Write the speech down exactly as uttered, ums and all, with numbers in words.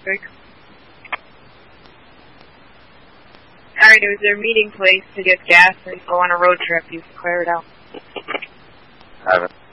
traffic. Alright, it was their meeting place to get gas and go on a road trip. You can clear it out. I haven't.